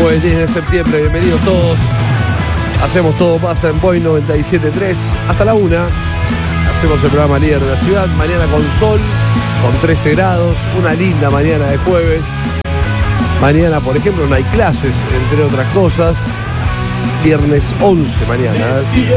Jueves 10 de septiembre, bienvenidos todos. Hacemos Todo Pasa en Boing 97.3 hasta la 1. Hacemos el programa líder de la ciudad. Mañana con sol, con 13 grados. Una linda mañana de jueves. Mañana, por ejemplo, no hay clases, entre otras cosas. Viernes 11 mañana.